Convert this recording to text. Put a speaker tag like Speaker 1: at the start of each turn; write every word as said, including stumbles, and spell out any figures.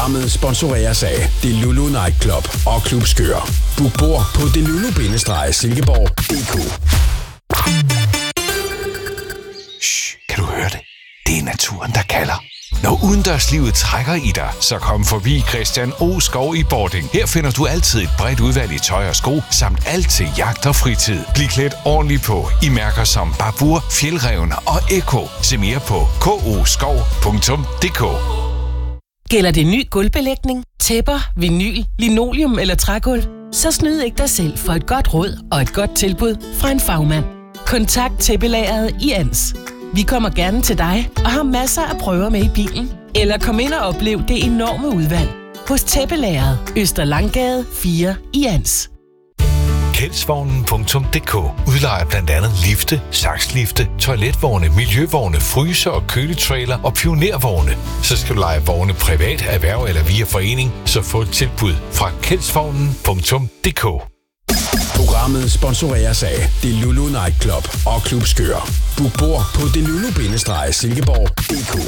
Speaker 1: Programmet sponsoreres af Delulu Nightclub og Klub Skør. Book bord på delulu-silkeborg punktum d k.
Speaker 2: Shh, kan du høre det? Det er naturen, der kalder. Når udendørslivet trækker i dig, så kom forbi Christian O. Skov i Bording. Her finder du altid et bredt udvalg i tøj og sko, samt alt til jagt og fritid. Bliv klædt ordentligt på i mærker som Babur, Fjeldrevne og Eko. Se mere på k o skov punktum d k.
Speaker 3: Gælder det ny gulvbelægning, tæpper, vinyl, linoleum eller trægulv? Så snyd ikke dig selv for et godt råd og et godt tilbud fra en fagmand. Kontakt tæppelageret i Ans. Vi kommer gerne til dig og har masser af prøver med i bilen. Eller kom ind og oplev det enorme udvalg hos Tæppelageret, Øster Langgade fire i Ans.
Speaker 2: Kjeldsvognen punktum d k udlejer blandt andet lifte, sakslifte, toiletvogne, miljøvogne, fryser og køletrailer og pionervogne. Så skal du leje vogne privat, erhverv eller via forening, så få et tilbud fra kjeldsvognen punktum d k.
Speaker 1: Programmet sponsoreres af Delulu Nightclub og Klub Skør. Book bord på delulu-silkeborg punktum d k.